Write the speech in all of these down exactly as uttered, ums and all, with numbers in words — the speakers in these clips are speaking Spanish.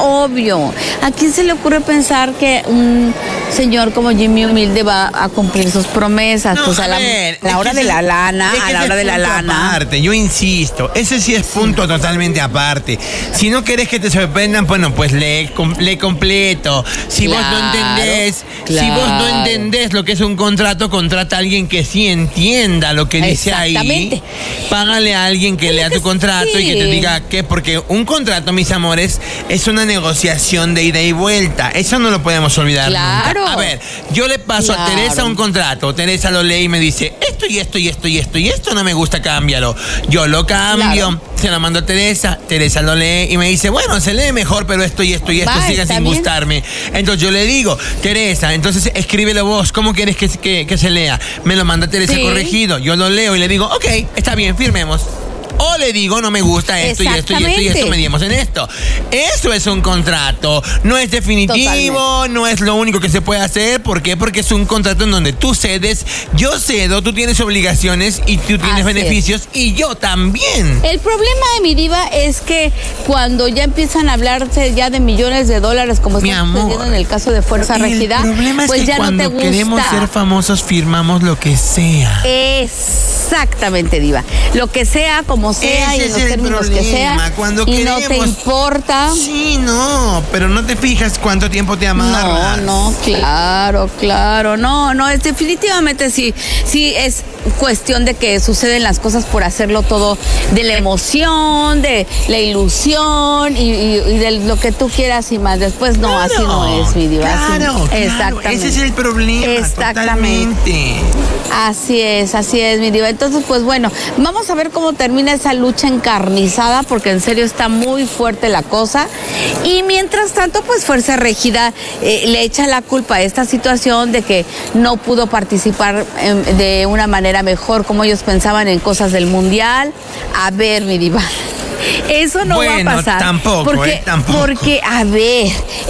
obvio. ¿A quién se le ocurre pensar que un señor como Jimmy Humilde va a cumplir sus promesas? No, pues a, a la, ver, la hora de la lana, es que a la ese hora de la punto lana. Aparte, yo insisto, ese sí es punto totalmente aparte. Si no querés que te sorprendan, bueno, pues lee, com- lee completo. Si Claro, vos no entendés, claro. si vos no entendés lo que es un contrato, contrata a alguien que sí entienda lo que dice ahí. Exactamente. Págale a alguien que Es lo lea que tu contrato sí. y que te diga que, porque un contrato, mis amores, es una negociación de ida y vuelta. Eso no lo podemos olvidar Claro. nunca. A ver, yo le paso Claro. a Teresa un contrato, Teresa lo lee y me dice, esto y esto y esto y esto y esto no me gusta, cámbialo. Yo lo cambio, Claro. se lo mando a Teresa, Teresa lo lee y me dice, bueno, se lee mejor, pero esto y esto y esto Va, sigan está sin bien. gustarme. Entonces yo le digo, Teresa, entonces escríbelo vos, ¿cómo quieres que, que, que se lea? Me lo manda Teresa Sí. corregido, yo lo leo y le digo, ok, está bien, firmemos. O le digo, no me gusta esto y esto y esto y esto, Exactamente. medimos en esto. Eso es un contrato. No es definitivo, Totalmente. no es lo único que se puede hacer. ¿Por qué? Porque es un contrato en donde tú cedes, yo cedo, tú tienes obligaciones y tú tienes Así beneficios y yo también. El problema de mi diva es que cuando ya empiezan a hablarse ya de millones de dólares, como Mi está amor, sucediendo en el caso de Fuerza Regida, El problema es pues que ya cuando no te gusta. queremos ser famosos firmamos lo que sea. Exactamente, diva. Lo que sea, como sea, Ese y en es los el términos que problema, sea. cuando y no te queremos- importa. Sí, no, pero no te fijas cuánto tiempo te amarras. No, no, claro, claro. No, no, es definitivamente sí. Sí, es cuestión de que suceden las cosas por hacerlo todo de la emoción, de la ilusión y, y- y de lo que tú quieras y más. Después no, así no es, mi diva. así Claro, no. claro, Exactamente. ese es el problema. Exactamente. Totalmente. Así es, así es, mi diva. Entonces, pues bueno, vamos a ver cómo termina esa lucha encarnizada, porque en serio está muy fuerte la cosa. Y mientras tanto, pues Fuerza Regida eh, le echa la culpa a esta situación de que no pudo participar eh, de una manera mejor como ellos pensaban en cosas del Mundial. A ver, mi diva. Eso no Bueno, va a pasar. tampoco, porque, eh, tampoco. Porque, a ver,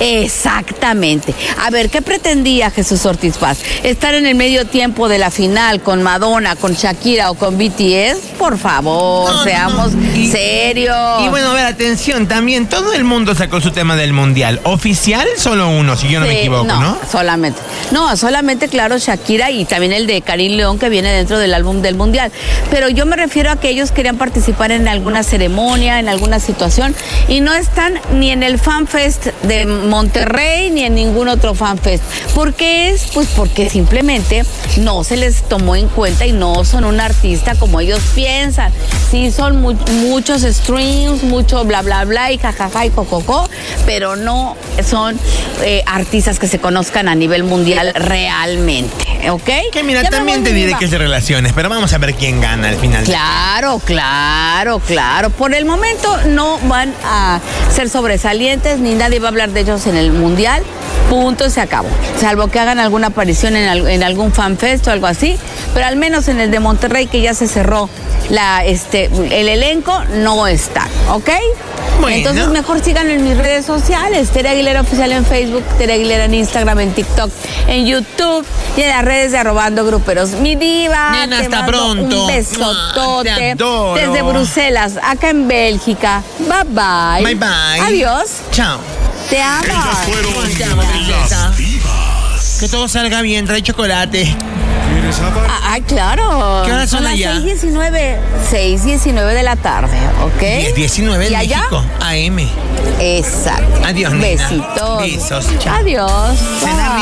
exactamente. A ver, ¿qué pretendía Jesús Ortiz Paz? ¿Estar en el medio tiempo de la final con Madonna, con Shakira o con B T S? Por favor, No, no, seamos no. Y- serios. Y bueno, a ver, atención, también todo el mundo sacó su tema del mundial. Oficial, solo uno, si yo no me Sí, equivoco, ¿no? solamente. No, solamente, claro, Shakira y también el de Karim León, que viene dentro del álbum del Mundial. Pero yo me refiero a que ellos querían participar en alguna ceremonia, en alguna situación, y no están ni en el Fan Fest de Monterrey ni en ningún otro Fan Fest. ¿Por qué es? Pues porque simplemente no se les tomó en cuenta y no son un artista como ellos piensan. Sí, son mu- muchos streams, mucho bla, bla, bla, y jajaja y cococó, pero no son eh, artistas que se conozcan a nivel mundial realmente, ¿ok? Que mira, Ya me también voy, te mi diré diva. que es de relaciones, pero vamos a ver quién gana al final. Claro, claro, claro. Por el momento no van a ser sobresalientes, ni nadie va a hablar de ellos en el Mundial. Punto, se acabó. Salvo que hagan alguna aparición en, al- en algún fanfest o algo así. Pero al menos en el de Monterrey, que ya se cerró la, este, el elenco, no están, ¿ok? Bueno. Entonces mejor sigan en mis redes sociales. Tere Aguilera Oficial en Facebook, Tere Aguilera en Instagram, en TikTok, en YouTube y en las redes de Arrobando Gruperos. Mi diva, Nena, te hasta mando pronto. un besotote Ah, te adoro. desde Bruselas, acá en Bélgica. Bye bye. Bye, bye. Adiós. Chao. Te amo. Ellas fueron Te amo, princesa. las divas. Que todo salga bien, trae chocolate. ¿Quieres saber? Ah, Ay, claro. ¿Qué horas son las allá? seis diecinueve. seis diecinueve de la tarde, ¿ok? diez diecinueve en ¿Y allá? México, A M. Exacto. Adiós, nena. Besitos. Besos, chao. Adiós. Cena Bye.